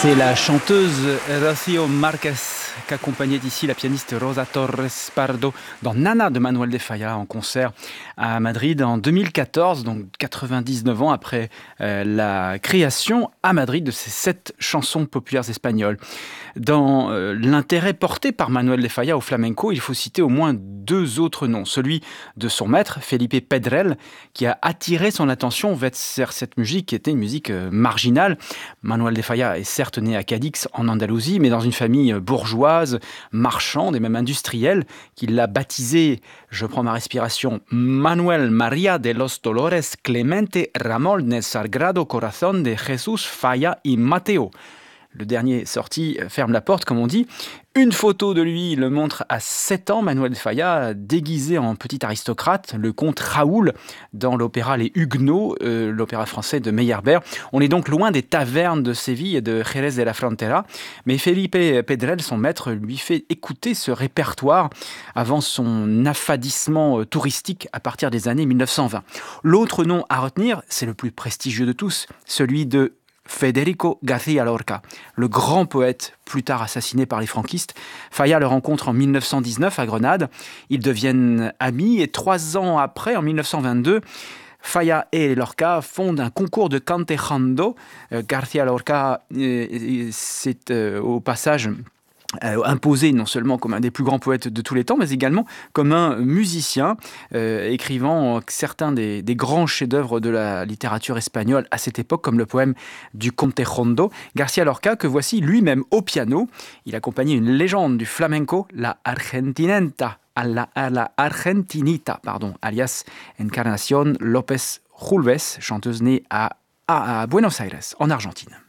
C'est la chanteuse Rocío Márquez qu'accompagnait ici la pianiste Rosa Torres Pardo dans Nana de Manuel de Falla en concert à Madrid en 2014, donc 99 ans après la création à Madrid de ces 7 chansons populaires espagnoles. Dans l'intérêt porté par Manuel de Falla au flamenco, il faut citer au moins 2 autres noms. Celui de son maître, Felipe Pedrell, qui a attiré son attention vers cette musique qui était une musique marginale. Manuel de Falla est certes né à Cadix, en Andalousie, mais dans une famille bourgeoise, marchande et même industrielle, qui l'a baptisé, je prends ma respiration, Manuel María de los Dolores Clemente Ramón del Sagrado Corazón de Jesús Falla y Mateo. Le dernier sorti ferme la porte, comme on dit. Une photo de lui le montre à 7 ans, Manuel de Falla, déguisé en petit aristocrate, le comte Raoul, dans l'opéra Les Huguenots, l'opéra français de Meyerbeer. On est donc loin des tavernes de Séville et de Jerez de la Frontera, mais Felipe Pedrell, son maître, lui fait écouter ce répertoire avant son affadissement touristique à partir des années 1920. L'autre nom à retenir, c'est le plus prestigieux de tous, celui de Federico García Lorca, le grand poète plus tard assassiné par les franquistes. Falla le rencontre en 1919 à Grenade. Ils deviennent amis et 3 ans après, en 1922, Falla et Lorca fondent un concours de cantejando. García Lorca c'est au passage imposé non seulement comme un des plus grands poètes de tous les temps, mais également comme un musicien, écrivant certains des grands chefs-d'œuvre de la littérature espagnole à cette époque, comme le poème du Contejondo. García Lorca, que voici lui-même au piano. Il accompagnait une légende du flamenco, la Argentinita, alias Encarnación López Julves, chanteuse née à Buenos Aires, en Argentine.